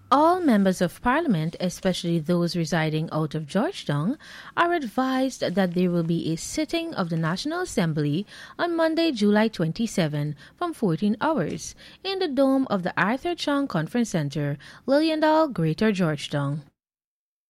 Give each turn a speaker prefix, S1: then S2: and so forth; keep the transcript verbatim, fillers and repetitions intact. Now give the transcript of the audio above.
S1: All members of Parliament, especially those residing out of Georgetown, are advised that there will be a sitting of the National Assembly on Monday, July twenty-seventh from fourteen hours in the dome of the Arthur Chong Conference Center, Liliendal, Greater Georgetown.